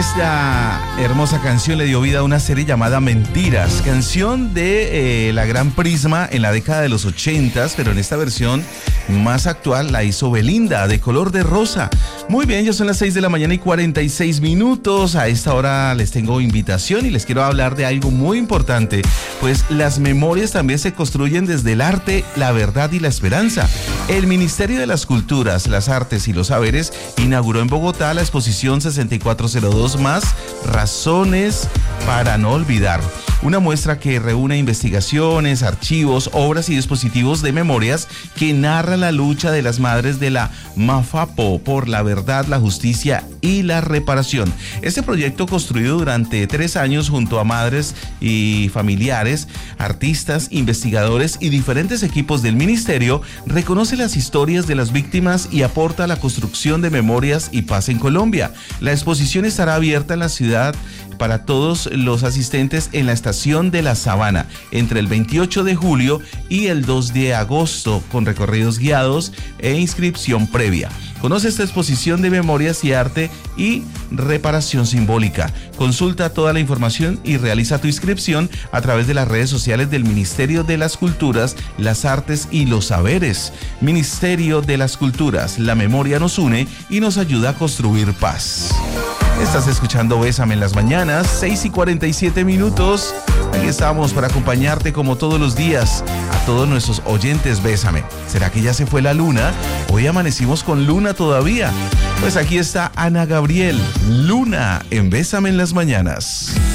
Esta hermosa canción le dio vida a una serie llamada Mentiras, canción de la Gran Prisma en la década de los 80s, pero en esta versión más actual la hizo Belinda, de color de rosa. Muy bien, ya son las 6 de la mañana y 46 minutos. A esta hora les tengo invitación y les quiero hablar de algo muy importante, pues las memorias también se construyen desde el arte, la verdad y la esperanza. El Ministerio de las Culturas, las Artes y los Saberes inauguró en Bogotá la exposición 6402 más Razones para no olvidar. Una muestra que reúne investigaciones, archivos, obras y dispositivos de memorias que narra la lucha de las madres de la Mafapo por la verdad, la justicia y la reparación. Este proyecto, construido durante 3 años junto a madres y familiares, artistas, investigadores y diferentes equipos del ministerio, reconoce las historias de las víctimas y aporta a la construcción de memorias y paz en Colombia. La exposición estará abierta en la ciudad para todos los asistentes en la estación de La Sabana entre el 28 de julio y el 2 de agosto, con recorridos guiados e inscripción previa. Conoce esta exposición de memorias y arte y reparación simbólica. Consulta toda la información y realiza tu inscripción a través de las redes sociales del Ministerio de las Culturas, las Artes y los Saberes. Ministerio de las Culturas, la memoria nos une y nos ayuda a construir paz. Estás escuchando Bésame en las mañanas, 6 y 47 minutos. Aquí estamos para acompañarte como todos los días. A todos nuestros oyentes, Bésame. ¿Será que ya se fue la luna? Hoy amanecimos con luna todavía. Pues aquí está Ana Gabriel, Luna, en Bésame en las mañanas.